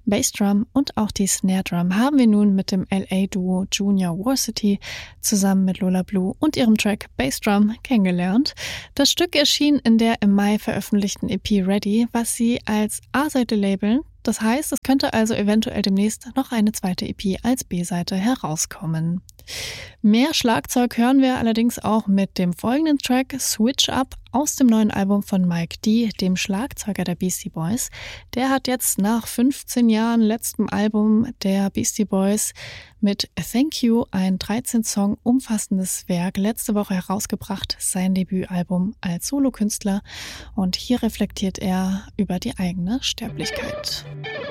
Bassdrum und auch die Snare Drum haben wir nun mit dem LA-Duo Junior Varsity zusammen mit Lola Blue und ihrem Track Bassdrum kennengelernt. Das Stück erschien in der im Mai veröffentlichten EP Ready, was sie als A-Seite labeln. Das heißt, es könnte also eventuell demnächst noch eine zweite EP als B-Seite herauskommen. Mehr Schlagzeug hören wir allerdings auch mit dem folgenden Track Switch Up aus dem neuen Album von Mike D., dem Schlagzeuger der Beastie Boys. Der hat jetzt nach 15 Jahren letztem Album der Beastie Boys mit Thank You ein 13-Song umfassendes Werk letzte Woche herausgebracht, sein Debütalbum als Solokünstler. Und hier reflektiert er über die eigene Sterblichkeit.